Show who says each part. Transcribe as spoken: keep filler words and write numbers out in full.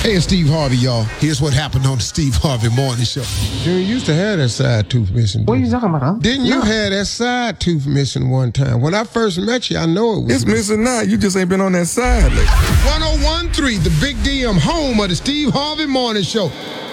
Speaker 1: Hey, it's Steve Harvey, y'all. Here's what happened on the Steve Harvey Morning Show.
Speaker 2: Junior used to have that side tooth missing.
Speaker 3: What are you talking about, huh?
Speaker 2: Didn't you
Speaker 3: No.
Speaker 2: have that side tooth missing one time? When I first met you, I know it was.
Speaker 4: It's missing now. You just ain't been on that side lately.
Speaker 1: one oh one point three, the Big D M, home of the Steve Harvey Morning Show.